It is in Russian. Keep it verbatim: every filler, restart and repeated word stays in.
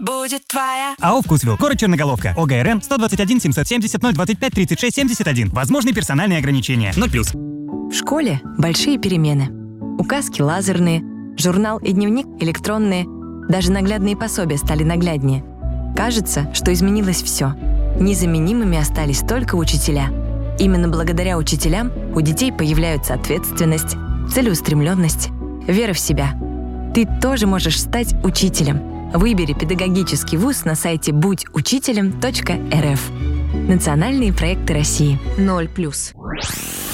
будет твоя. АО «Вкусвилл», город Черноголовка, ОГРН сто двадцать один семьсот семьдесят ноль двадцать пять тридцать шесть семьдесят один. Возможны персональные ограничения. ноль плюс. В школе большие перемены. Указки лазерные, журнал и дневник электронные. Даже наглядные пособия стали нагляднее. Кажется, что изменилось все. Незаменимыми остались только учителя. Именно благодаря учителям у детей появляются ответственность, целеустремленность, вера в себя. Ты тоже можешь стать учителем. Выбери педагогический вуз на сайте будь учителем точка эр эф. Национальные проекты России. ноль плюс.